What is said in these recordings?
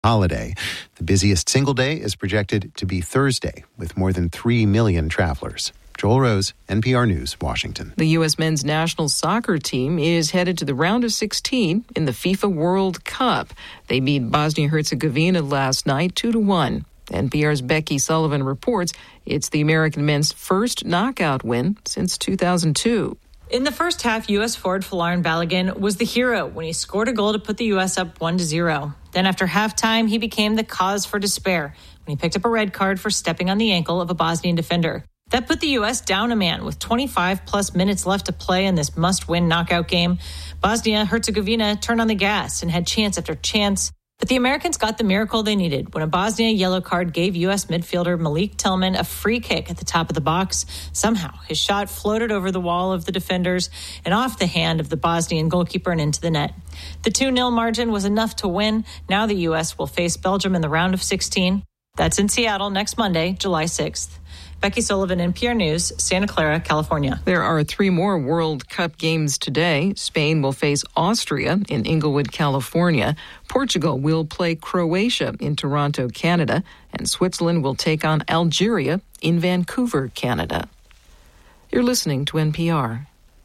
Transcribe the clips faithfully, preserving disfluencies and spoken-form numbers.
holiday. The busiest single day is projected to be Thursday, with more than three million travelers. Joel Rose, N P R News, Washington. The U S men's national soccer team is headed to the round of sixteen in the FIFA World Cup. They beat Bosnia-Herzegovina last night two to one. N P R's Becky Sullivan reports it's the American men's first knockout win since two thousand two. In the first half, U S forward Folarin Balogun was the hero when he scored a goal to put the U S up one to zero. Then after halftime, he became the cause for despair when he picked up a red card for stepping on the ankle of a Bosnian defender. That put the U S down a man with twenty-five plus minutes left to play in this must-win knockout game. Bosnia-Herzegovina turned on the gas and had chance after chance. But the Americans got the miracle they needed when a Bosnia yellow card gave U S midfielder Malik Tillman a free kick at the top of the box. Somehow, his shot floated over the wall of the defenders and off the hand of the Bosnian goalkeeper and into the net. The two nil margin was enough to win. Now the U S will face Belgium in the round of sixteen. That's in Seattle next Monday, July sixth. Becky Sullivan, N P R News, Santa Clara, California. There are three more World Cup games today. Spain will face Austria in Inglewood, California. Portugal will play Croatia in Toronto, Canada. And Switzerland will take on Algeria in Vancouver, Canada. You're listening to N P R.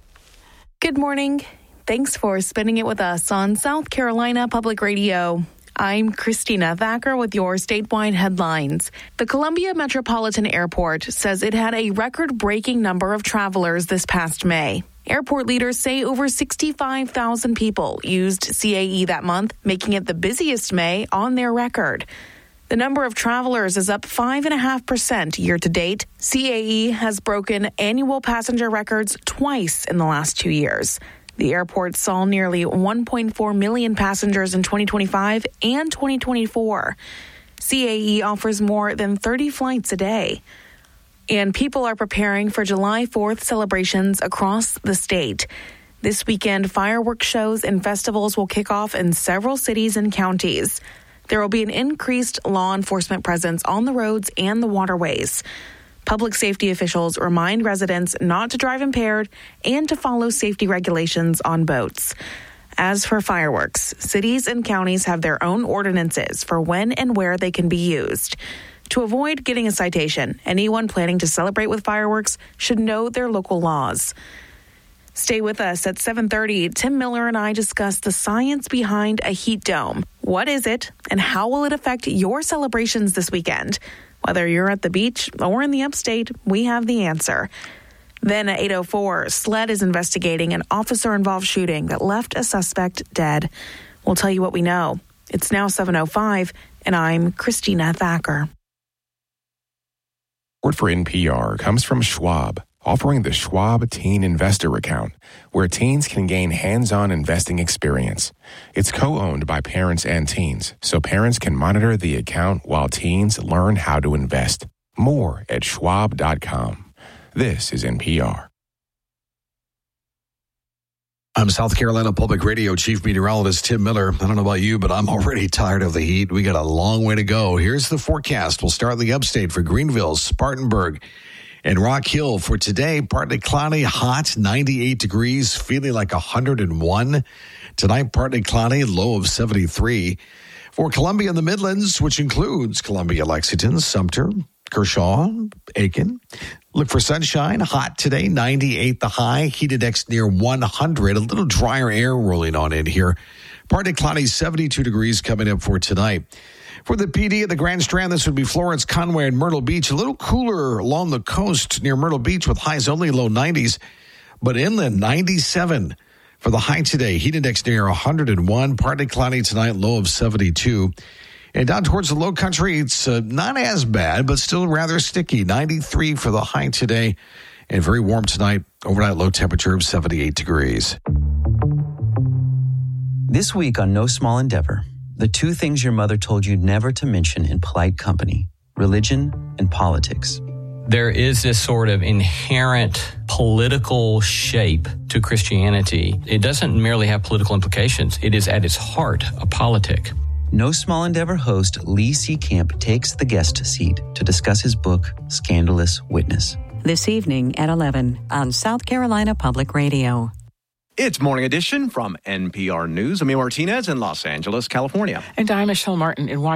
Good morning. Thanks for spending it with us on South Carolina Public Radio. I'm Christina Thacker with your statewide headlines. The Columbia Metropolitan Airport says it had a record-breaking number of travelers this past May. Airport leaders say over sixty-five thousand people used C A E that month, making it the busiest May on their record. The number of travelers is up five point five percent year-to-date. C A E has broken annual passenger records twice in the last two years. The airport saw nearly one point four million passengers in twenty twenty-five and twenty twenty-four. C A E offers more than thirty flights a day. And people are preparing for July fourth celebrations across the state. This weekend, fireworks shows and festivals will kick off in several cities and counties. There will be an increased law enforcement presence on the roads and the waterways. Public safety officials remind residents not to drive impaired and to follow safety regulations on boats. As for fireworks, cities and counties have their own ordinances for when and where they can be used. To avoid getting a citation, anyone planning to celebrate with fireworks should know their local laws. Stay with us at seven thirty. Tim Miller and I discuss the science behind a heat dome. What is it, and how will it affect your celebrations this weekend? Whether you're at the beach or in the upstate, we have the answer. Then at eight oh four, SLED is investigating an officer-involved shooting that left a suspect dead. We'll tell you what we know. It's now seven oh five, and I'm Christina Thacker. Support for N P R comes from Schwab, offering the Schwab Teen Investor Account, where teens can gain hands-on investing experience. It's co-owned by parents and teens, so parents can monitor the account while teens learn how to invest. More at schwab dot com. This is N P R. I'm South Carolina Public Radio Chief Meteorologist Tim Miller. I don't know about you, but I'm already tired of the heat. We got a long way to go. Here's the forecast. We'll start in the upstate for Greenville, Spartanburg, and Rock Hill. For today, partly cloudy, hot, ninety-eight degrees, feeling like one hundred one. Tonight, partly cloudy, low of seventy-three. For Columbia and the Midlands, which includes Columbia, Lexington, Sumter, Kershaw, Aiken. Look for sunshine, hot today, ninety-eight the high, heat index near one hundred. A little drier air rolling on in here. Partly cloudy, seventy-two degrees coming up for tonight. For the P D at the Grand Strand, this would be Florence, Conway, and Myrtle Beach. A little cooler along the coast near Myrtle Beach with highs only low nineties. But inland, ninety-seven for the high today. Heat index near one hundred one. Partly cloudy tonight, low of seventy-two. And down towards the low country, it's uh, not as bad, but still rather sticky. ninety-three for the high today. And very warm tonight. Overnight low temperature of seventy-eight degrees. This week on No Small Endeavor, the two things your mother told you never to mention in polite company: religion and politics. There is this sort of inherent political shape to Christianity. It doesn't merely have political implications. It is at its heart a politic. No Small Endeavor host Lee C. Camp takes the guest seat to discuss his book, Scandalous Witness. This evening at eleven on South Carolina Public Radio. It's Morning Edition from N P R News. Amelia Martinez in Los Angeles, California. And I'm Michelle Martin in Washington.